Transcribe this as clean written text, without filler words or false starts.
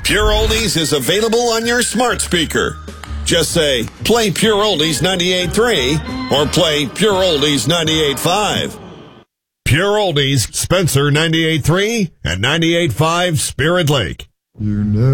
Pure Oldies is available on your smart speaker. Just say, play Pure Oldies 98.3 or play Pure Oldies 98.5. Pure Oldies, Spencer 98.3 and 98.5 Spirit Lake. You know.